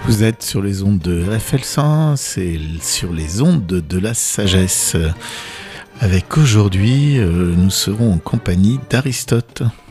Vous êtes sur les ondes de RFL100, c'est sur les ondes de la sagesse. Avec aujourd'hui, nous serons en compagnie d'Aristote.